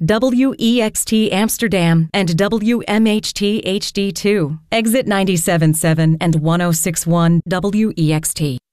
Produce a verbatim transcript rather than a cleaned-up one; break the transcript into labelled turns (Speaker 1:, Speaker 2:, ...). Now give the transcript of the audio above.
Speaker 1: W E X T Amsterdam and W M H T H D two. Exit ninety-seven point seven and one oh six one W E X T.